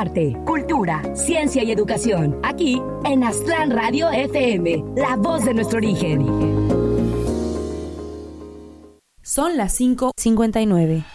arte, cultura, ciencia y educación. Aquí en Aztlán Radio FM, la voz de nuestro origen. Son las 5:59.